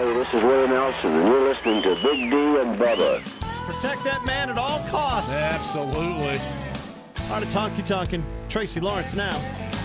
Hey, this is Willie Nelson, and you're listening to Big D and Bubba. Protect that man at all costs. Absolutely. All right, it's Honky Tonkin'. Tracy Lawrence now.